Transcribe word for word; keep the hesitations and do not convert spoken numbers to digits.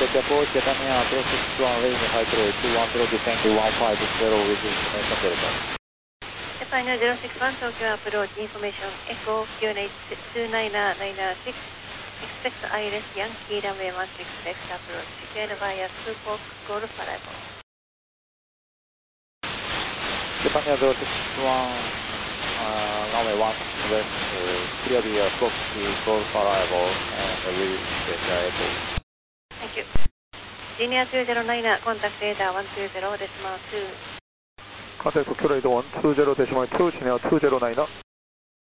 Take approach, Japan zero six one, range five zero two one zero, descend to one five zero with information Delta. Japan zero six one, Tokyo approach, information Echo Q N H two nine nine six, expect Iris Yankee runway one six X approach, secured via Supo Golf arrival. Japan zero six one, uh, runway one six west, uh, clear the uh, Fox Golf arrival and we get the airport. Thank you. Linear two zero nine, contact data one two zero decimal two. Contact Kyoto one two zero decimal two, Linear two zero nine.